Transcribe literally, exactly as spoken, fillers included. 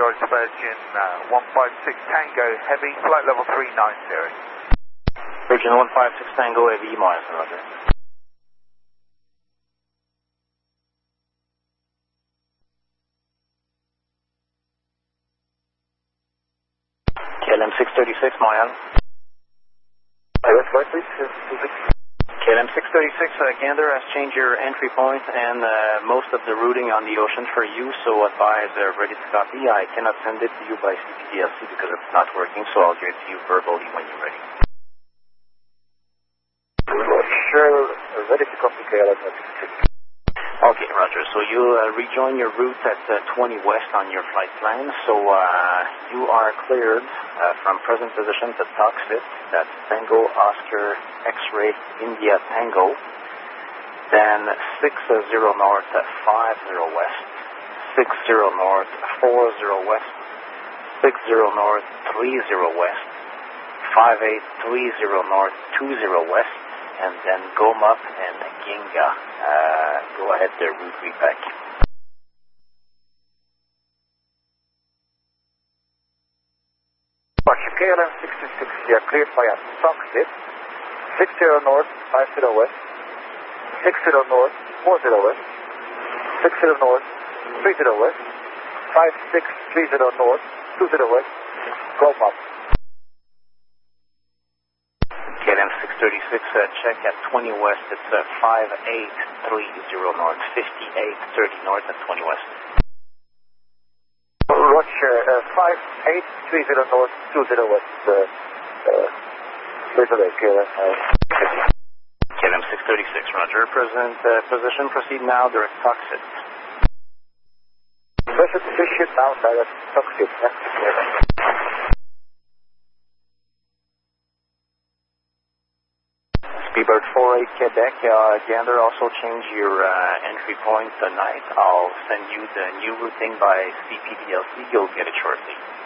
Roger, Virgin uh, one five six Tango Heavy, flight level three nine zero. Virgin one five six Tango Heavy, miles, Roger. K L M six thirty-six, Mile. That's right, please. K L M six thirty-six, uh, Gander has changed your entry point and uh, most of the routing on the ocean for you, so advise uh, ready to copy. I cannot send it to you by C P D L C because it's not working, so I'll give it to you verbally when you're ready. Sure, ready to copy K L M six thirty-six. Okay, Roger. So you uh, rejoin your route at uh, twenty west on your flight plan. So uh, you are cleared uh, from present position to Toxit. That's Tango Oscar X-ray India Tango. Then six zero north five zero west, six zero north four zero west, six zero north three zero west, five eight three zero north two zero west. And then Gomap and Ginga. Uh, go ahead, their route repack. K L M sixty-six, you are cleared via Toxit, six zero north, five zero west, six zero north, four zero west, six zero north, three zero west, five six three zero north, two zero west, Gomap. K L M six thirty-six, uh, check at twenty west, it's uh, five eight three zero north, fifty-eight thirty north at twenty west. Roger, uh, five eight three zero north, two zero west, uh, uh, K L M. K L M six thirty-six, Roger, present uh, position, proceed now, direct Toxit. Present position now, direct Toxit. Speedbird four eight Quebec, uh, Gander, also change your uh, entry point tonight. I'll send you the new routing by C P D L C. You'll get it shortly.